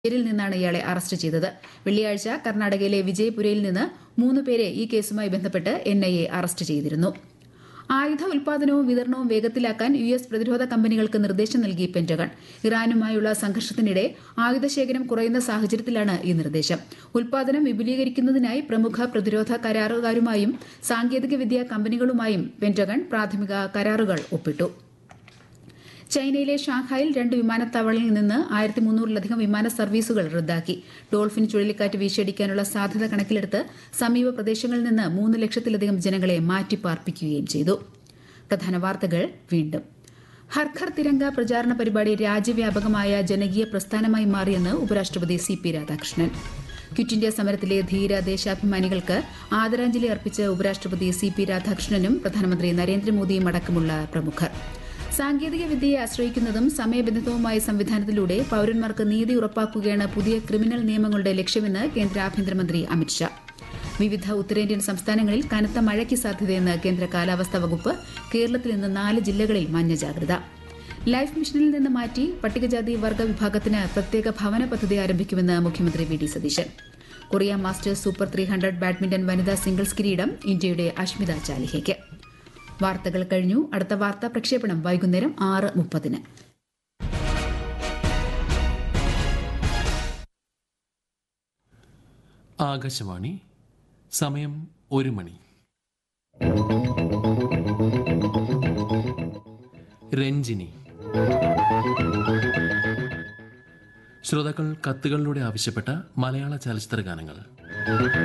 ിൽ നിന്നാണ് ഇയാളെ അറസ്റ്റ് ചെയ്തത്. വെള്ളിയാഴ്ച കർണാടകയിലെ വിജയപുരയിൽ നിന്ന് 3 പേരെ ഈ കേസുമായി ബന്ധപ്പെട്ട് എൻഐഎ അറസ്റ്റ് ചെയ്തിരുന്നു. ആയുധ ഉൽപാദനവും വിതരണവും വേഗത്തിലാക്കാൻ യുഎസ് പ്രതിരോധ കമ്പനികൾക്ക് നിർദ്ദേശം നൽകി പെന്റഗൺ. ഇറാനുമായുള്ള സംഘർഷത്തിനിടെ ആയുധശേഖരം കുറയുന്ന സാഹചര്യത്തിലാണ് ഈ നിർദ്ദേശം. ഉൽപാദനം വിപുലീകരിക്കുന്നതിനായി പ്രമുഖ പ്രതിരോധ കരാറുകാരുമായും സാങ്കേതികവിദ്യാ കമ്പനികളുമായും പെന്റഗൺ പ്രാഥമിക കരാറുകൾ ഒപ്പിട്ടു. ചൈനയിലെ ഷാങ്ഹായിൽ 2 വിമാനത്താവളങ്ങളിൽ നിന്ന് 1300-ലധികം വിമാന സർവീസുകൾ റദ്ദാക്കി. ഡോൾഫിൻ ചുഴലിക്കാറ്റ് വീശിയടിക്കാനുള്ള സാധ്യത കണക്കിലെടുത്ത് സമീപ പ്രദേശങ്ങളിൽ നിന്ന് 3 ലക്ഷത്തിലധികം ജനങ്ങളെ മാറ്റിപ്പാർപ്പിക്കുകയും ചെയ്തു. പ്രധാന വാർത്തകൾ വീണ്ടും. ഹർ ഘർ തിരംഗ പ്രചാരണ പരിപാടി രാജ്യവ്യാപകമായ ജനകീയ പ്രസ്ഥാനമായി മാറിയെന്ന് ഉപരാഷ്ട്രപതി സി.പി. രാധാകൃഷ്ണൻ. ക്വിറ്റ് ഇന്ത്യ സമരത്തിലെ ധീര ദേശാഭിമാനികൾക്ക് ആദരാഞ്ജലി അർപ്പിച്ച് ഉപരാഷ്ട്രപതി സി.പി. രാധാകൃഷ്ണനും പ്രധാനമന്ത്രി നരേന്ദ്രമോദിയും അടക്കമുള്ള പ്രമുഖർ. സാങ്കേതിക വിദ്യയെ ആശ്രയിക്കുന്നതും സമയബന്ധിതവുമായ സംവിധാനത്തിലൂടെ പൌരന്മാർക്ക് നീതി ഉറപ്പാക്കുകയാണ് പുതിയ ക്രിമിനൽ നിയമങ്ങളുടെ ലക്ഷ്യമെന്ന് കേന്ദ്ര ആഭ്യന്തരമന്ത്രി അമിത്ഷാ. വിവിധ ഉത്തരേന്ത്യൻ സംസ്ഥാനങ്ങളിൽ കനത്ത മഴയ്ക്ക് സാധ്യതയെന്ന് കേന്ദ്ര കാലാവസ്ഥാ വകുപ്പ്. കേരളത്തിൽ ഇന്ന് 4 ജില്ലകളിൽ മഞ്ഞ ജാഗ്രത. ലൈഫ് മിഷനിൽ നിന്ന് മാറ്റി പട്ടികജാതി വർഗ്ഗ വിഭാഗത്തിന് പ്രത്യേക ഭവന പദ്ധതി ആരംഭിക്കുമെന്ന് മുഖ്യമന്ത്രി VD. Satheesan. Korea masters super 300 badminton വനിതാ സിംഗിൾസ് കിരീടം ഇന്ത്യയുടെ അഷ്മിത ചാലിഹയ്ക്ക്. വാർത്തകൾ കഴിഞ്ഞു. അടുത്ത വാർത്താ പ്രക്ഷേപണം വൈകുന്നേരം 6:30. ആകാശവാണി. സമയം 1 മണി. രഞ്ജിനി. ശ്രോതാക്കൾ കത്തുകളിലൂടെ ആവശ്യപ്പെട്ട മലയാള ചലച്ചിത്ര ഗാനങ്ങൾ.